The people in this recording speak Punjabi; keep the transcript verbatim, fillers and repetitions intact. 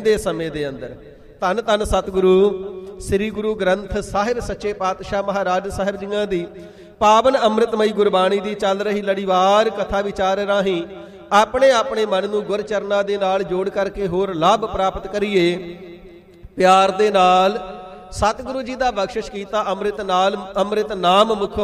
ਰਹਿੰਦੇ ਸਮੇਂ ਦੇ ਅੰਦਰ। ਧੰਨ ਧੰਨ ਸਤਿਗੁਰੂ ਸ੍ਰੀ ਗੁਰੂ ਗ੍ਰੰਥ ਸਾਹਿਬ ਸੱਚੇ ਪਾਤਸ਼ਾਹ ਮਹਾਰਾਜ ਸਾਹਿਬ ਜੀਆਂ ਦੀ ਪਾਵਨ ਅੰਮ੍ਰਿਤਮਈ ਗੁਰਬਾਣੀ ਦੀ ਚੱਲ ਰਹੀ ਲੜੀਵਾਰ ਕਥਾ ਵਿਚਾਰ ਰਾਹੀਂ ਆਪਣੇ ਆਪਣੇ ਮਨ ਨੂੰ ਗੁਰ ਚਰਨਾਂ ਦੇ ਨਾਲ ਜੋੜ ਕਰਕੇ ਹੋਰ ਲਾਭ ਪ੍ਰਾਪਤ ਕਰੀਏ। ਪਿਆਰ ਦੇ ਨਾਲ ਸਤਿਗੁਰੂ ਜੀ ਦਾ ਬਖਸ਼ਿਸ਼ ਕੀਤਾ ਅੰਮ੍ਰਿਤ ਨਾਲ ਅੰਮ੍ਰਿਤ ਨਾਮ ਮੁਖ